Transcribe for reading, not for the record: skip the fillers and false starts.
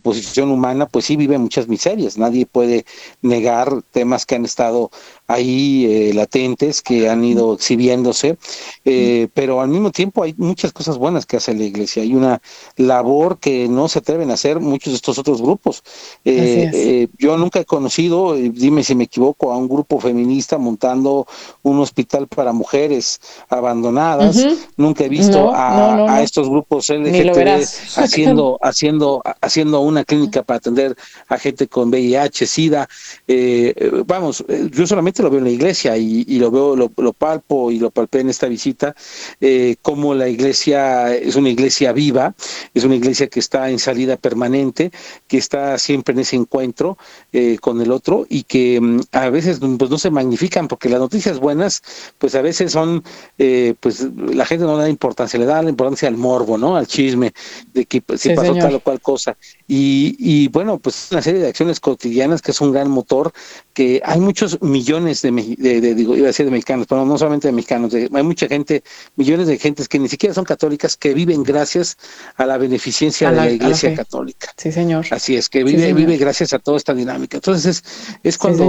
posición humana, pues sí vive muchas miserias. Nadie puede negar temas que han estado ahí latentes, que han ido exhibiéndose, pero al mismo tiempo hay muchas cosas buenas que hace la iglesia. Hay una labor que no se atreven a hacer muchos de estos otros grupos. Así es. Yo nunca he conocido, dime si me equivoco, a un grupo feminista montando un hospital para mujeres abandonadas. Ujú. Nunca he visto No, no, no, a no. estos grupos Ni lo LGTB verás. haciendo una clínica para atender a gente con VIH, SIDA. Vamos, yo solamente lo veo en la iglesia y lo veo, lo palpo y lo palpé en esta visita, como la iglesia es una iglesia viva, es una iglesia que está en salida permanente, que está siempre en ese encuentro con el otro y que a veces pues no se magnifican porque las noticias buenas pues a veces son pues la gente no le da importancia, le da la importancia al morbo, ¿no? Al chisme de que pues, si Sí, pasó señor. tal o cual cosa. Y bueno, pues una serie de acciones cotidianas que es un gran motor, que hay muchos millones digo, iba a decir de mexicanos, pero no solamente de mexicanos, hay mucha gente, millones de gentes que ni siquiera son católicas, que viven gracias a la beneficencia de la A la Iglesia fe. Católica. Sí, señor. Así es, que Sí, vive señor. gracias a toda esta dinámica. Entonces es Sí, cuando